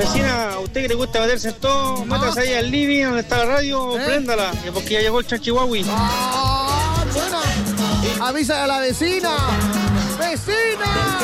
Vecina, a usted que le gusta meterse en todo, métase ahí al living donde está la radio, préndala, porque ya llegó el chanchihuahui. Bueno, avisa a la vecina. ¡Vecina!